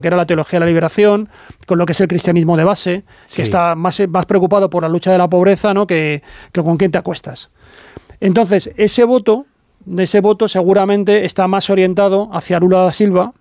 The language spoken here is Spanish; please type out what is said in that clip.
que era la teología de la liberación, con lo que es el cristianismo de base, que está más preocupado por la lucha de la pobreza, ¿no? que con quién te acuestas. Entonces, ese voto seguramente está más orientado hacia Lula da Silva,